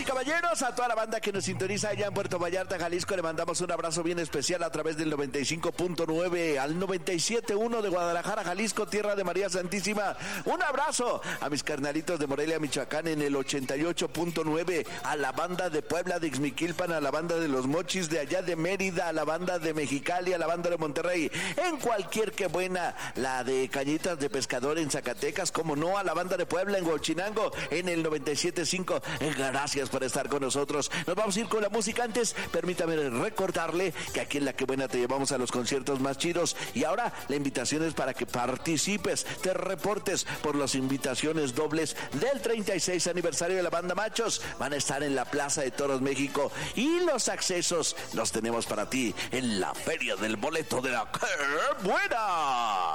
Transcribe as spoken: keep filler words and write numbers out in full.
y caballeros, a toda la banda que nos sintoniza allá en Puerto Vallarta, Jalisco, le mandamos un abrazo bien especial a través del noventa y cinco punto nueve, al noventa y siete punto uno de Guadalajara, Jalisco, tierra de María Santísima. Un abrazo a mis carnalitos de Morelia, Michoacán, en el ochenta y ocho punto nueve, a la banda de Puebla, de Ixmiquilpan, a la banda de Los Mochis, de allá de Mérida, a la banda de Mexicali, a la banda de Monterrey, en cualquier que buena, la de Cañitas de Pescador en Zacatecas, como no, a la banda de Puebla en Huachinango, en el noventa y siete punto cinco. Gracias por estar con nosotros. Nos vamos a ir con la música. Antes, permítame recordarle que aquí en La Que Buena te llevamos a los conciertos más chidos, y ahora la invitación es para que participes, te reportes por las invitaciones dobles del treinta y seis aniversario de la banda Machos. Van a estar en la Plaza de Toros México, y los accesos los tenemos para ti en la Feria del Boleto de La Que Buena.